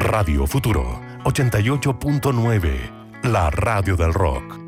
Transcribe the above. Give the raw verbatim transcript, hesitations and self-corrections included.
Radio Futuro ochenta y ocho punto nueve, la radio del rock.